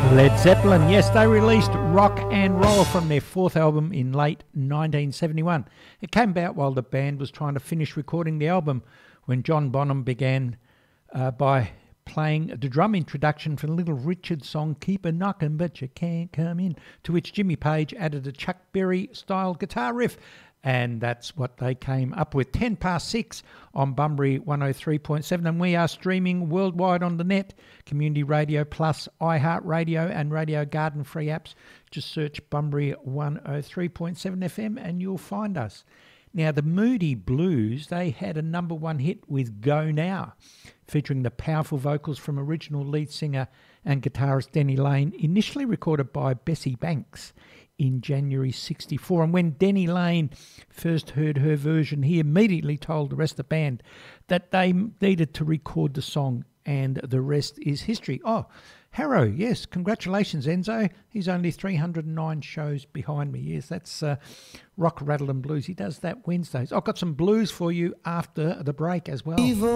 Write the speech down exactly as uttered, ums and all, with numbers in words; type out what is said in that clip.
Led Zeppelin, yes, they released Rock and Roll from their fourth album in late nineteen seventy-one. It came about while the band was trying to finish recording the album when John Bonham began uh, by playing the drum introduction for the Little Richard song Keep a Knockin' But You Can't Come In, to which Jimmy Page added a Chuck Berry-style guitar riff. And that's what they came up with. ten past six on Bunbury one oh three point seven. And we are streaming worldwide on the net. Community Radio Plus, iHeartRadio and Radio Garden free apps. Just search Bunbury one oh three point seven F M and you'll find us. Now, the Moody Blues, they had a number one hit with Go Now, featuring the powerful vocals from original lead singer and guitarist Denny Laine, initially recorded by Bessie Banks in January sixty-four. And when Denny Laine first heard her version, he immediately told the rest of the band that they needed to record the song, and the rest is history. Oh, Harrow, yes, congratulations, Enzo. He's only three hundred nine shows behind me. Yes, that's uh, Rock, Rattle and Blues. He does that Wednesdays. I've got some blues for you after the break as well.